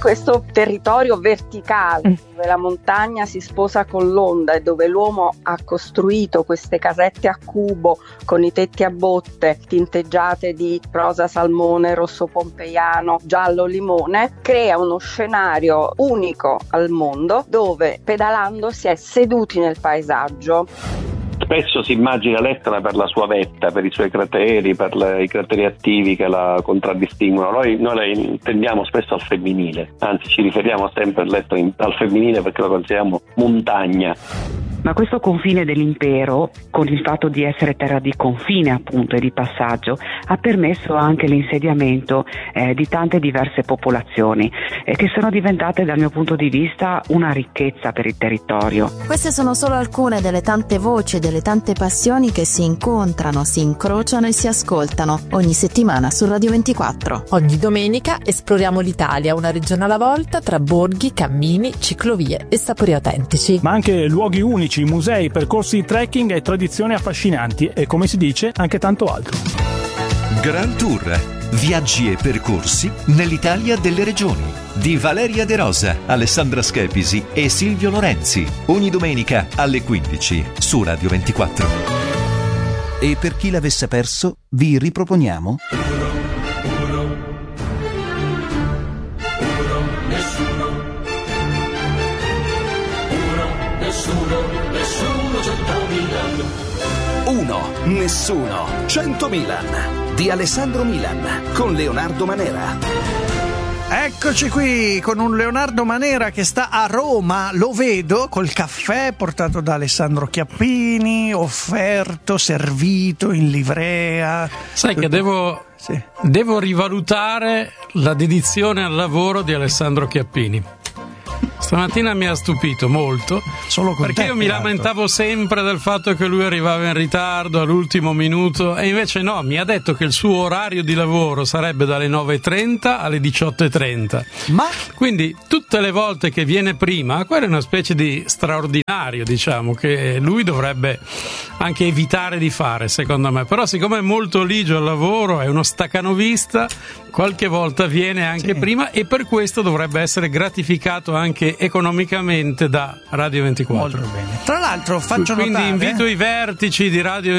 questo territorio verticale dove la montagna si sposa con l'onda e dove l'uomo ha costruito queste casette a cubo con i tetti a botte tinteggiate di rosa salmone, rosso pompeiano, giallo limone, crea uno scenario unico al mondo dove pedalando si è seduti nel paesaggio. Spesso si immagina l'Etna per la sua vetta, per i suoi crateri, per i crateri attivi che la contraddistinguono. Noi la intendiamo spesso al femminile, anzi ci riferiamo sempre all'Etna al femminile perché lo consideriamo montagna. Ma questo confine dell'impero, con il fatto di essere terra di confine appunto e di passaggio, ha permesso anche l'insediamento di tante diverse popolazioni che sono diventate dal mio punto di vista una ricchezza per il territorio. Queste sono solo alcune delle tante voci e delle tante passioni che si incontrano, si incrociano e si ascoltano ogni settimana su Radio 24. Ogni domenica esploriamo l'Italia, una regione alla volta, tra borghi, cammini, ciclovie e sapori autentici. Ma anche luoghi unici, musei, percorsi di trekking e tradizioni affascinanti e, come si dice, anche tanto altro. Grand Tour, viaggi e percorsi nell'Italia delle regioni, di Valeria De Rosa, Alessandra Schepisi e Silvio Lorenzi, ogni domenica alle 15 su Radio 24. E per chi l'avesse perso, vi riproponiamo Uno, nessuno, 100 Milan di Alessandro Milan con Leonardo Manera. Eccoci qui con un Leonardo Manera che sta a Roma, lo vedo col caffè portato da Alessandro Chiappini, offerto, servito in livrea. Sai che devo rivalutare la dedizione al lavoro di Alessandro Chiappini. Stamattina mi ha stupito molto, perché io mi lamentavo sempre del fatto che lui arrivava in ritardo all'ultimo minuto e invece no, mi ha detto che il suo orario di lavoro sarebbe dalle 9:30 alle 18:30. Ma quindi tutte le volte che viene prima, quello è una specie di straordinario, diciamo, che lui dovrebbe anche evitare di fare, secondo me. Però siccome è molto ligio al lavoro, è uno staccanovista, qualche volta viene anche prima e per questo dovrebbe essere gratificato anche economicamente da Radio 24. Molto bene. Tra l'altro faccio quindi notare, invito i vertici di Radio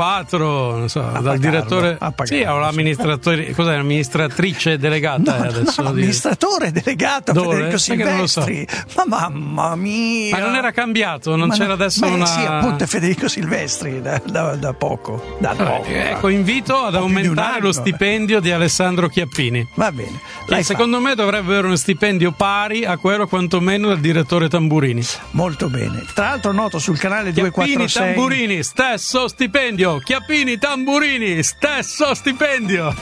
24, non so, dal direttore, sì, o l'amministratore, cos'è, l'amministratrice delegata adesso? L'amministratore delegato Federico Silvestri. So. Ma mamma mia! Ma non era cambiato, non c'era adesso una. Sì, appunto, Federico Silvestri da poco. Ecco, invito ad aumentare lo stipendio di Alessandro Chiappini. Va bene. Secondo me dovrebbe avere uno stipendio pari a quello quantomeno del direttore Tamburini. Molto bene. Tra l'altro noto sul canale 246 Chiappini Tamburini, stesso stipendio. Chiappini Tamburini, stesso stipendio.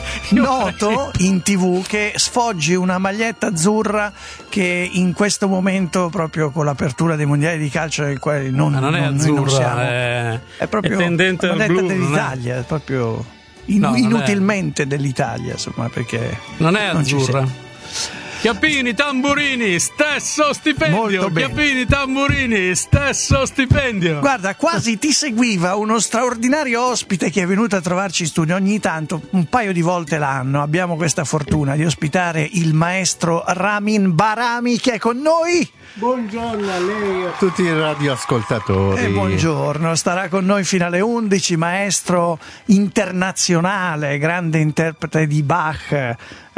Noto in TV che sfoggi una maglietta azzurra che in questo momento, proprio con l'apertura dei mondiali di calcio, ai quali non è azzurra, non siamo, è proprio tendente al blu, dell'Italia, è proprio inutilmente dell'Italia, insomma, perché non è azzurra. Chiappini Tamburini, stesso stipendio. Chiappini Tamburini, stesso stipendio. Guarda, quasi ti seguiva uno straordinario ospite che è venuto a trovarci in studio. Ogni tanto, un paio di volte l'anno, abbiamo questa fortuna di ospitare il maestro Ramin Barami, che è con noi. Buongiorno a lei e a tutti i radioascoltatori. Buongiorno, starà con noi fino alle 11, maestro internazionale, grande interprete di Bach,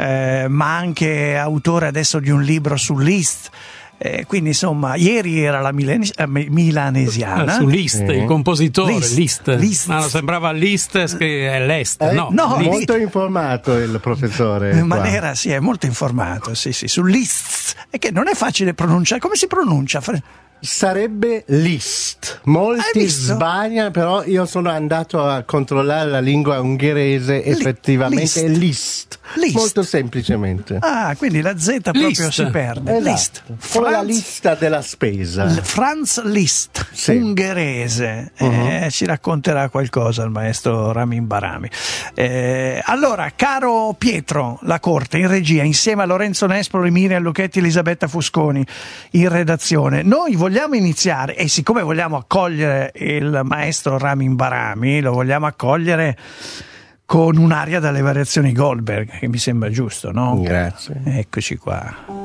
ma anche autore adesso di un libro su Liszt. Quindi insomma, ieri era la milanesiana. Su Liszt, il compositore Liszt. No, sembrava Liszt che è l'est. No, molto informato il professore. Manera, sì, è molto informato, sì, su Liszt. E che non è facile pronunciare. Come si pronuncia? Sarebbe Liszt. Molti sbagliano, però io sono andato a controllare la lingua ungherese, effettivamente è Liszt. Molto semplicemente. Ah, quindi la Z proprio Liszt. si perde. Liszt. Come la lista della spesa. Franz Liszt, ungherese. Ci racconterà qualcosa il maestro Ramin Barami. Allora, caro Pietro La Corte, in regia, insieme a Lorenzo Nespolo, Miriam Lucchetti e Elisabetta Fusconi in redazione, noi vogliamo iniziare, e siccome vogliamo accogliere il maestro Ramin Barami, lo vogliamo accogliere con un'aria dalle variazioni Goldberg, che mi sembra giusto, no? Grazie. Eccoci qua.